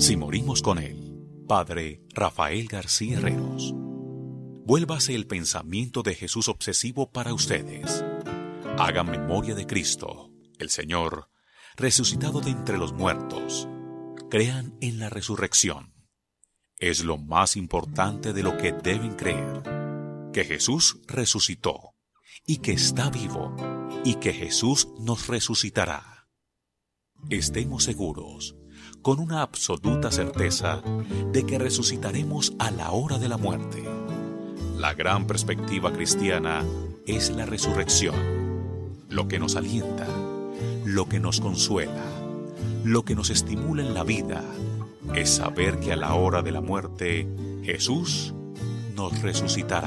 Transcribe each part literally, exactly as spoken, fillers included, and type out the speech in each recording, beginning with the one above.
Si morimos con Él. Padre Rafael García Herreros. Vuélvase el pensamiento de Jesús obsesivo para ustedes. Hagan memoria de Cristo, el Señor, resucitado de entre los muertos. Crean en la resurrección. Es lo más importante de lo que deben creer. Que Jesús resucitó, y que está vivo, y que Jesús nos resucitará. Estemos seguros, con una absoluta certeza, de que resucitaremos a la hora de la muerte. La gran perspectiva cristiana es la resurrección, lo que nos alienta, lo que nos consuela, lo que nos estimula en la vida, es saber que a la hora de la muerte Jesús nos resucitará.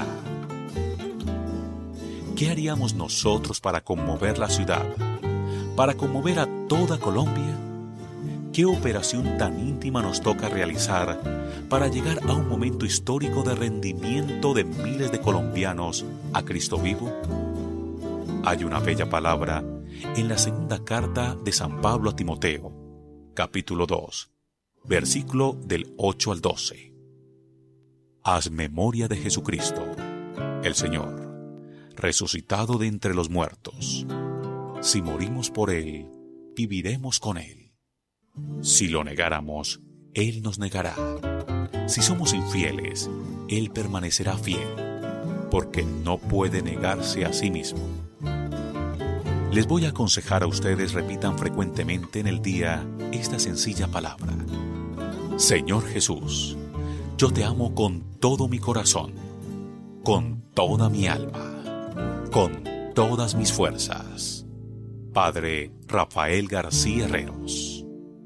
¿Qué haríamos nosotros para conmover la ciudad, para conmover a toda Colombia? ¿Qué operación tan íntima nos toca realizar para llegar a un momento histórico de rendimiento de miles de colombianos a Cristo vivo? Hay una bella palabra en la segunda carta de San Pablo a Timoteo, capítulo dos, versículo del ocho al doce. Haz memoria de Jesucristo, el Señor, resucitado de entre los muertos. Si morimos por Él, viviremos con Él. Si lo negáramos, Él nos negará. Si somos infieles, Él permanecerá fiel, porque no puede negarse a sí mismo. Les voy a aconsejar a ustedes repitan frecuentemente en el día esta sencilla palabra. Señor Jesús, yo te amo con todo mi corazón, con toda mi alma, con todas mis fuerzas. Padre Rafael García Herreros.